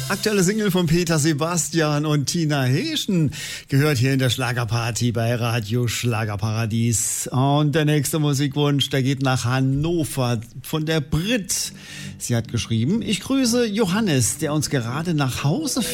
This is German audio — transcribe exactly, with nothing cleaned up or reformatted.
Aktuelle Single von Peter Sebastian und Tina Heeschen gehört hier in der Schlagerparty bei Radio Schlagerparadies. Und der nächste Musikwunsch, der geht nach Hannover von der Brit. Sie hat geschrieben: Ich grüße Johannes, der uns gerade nach Hause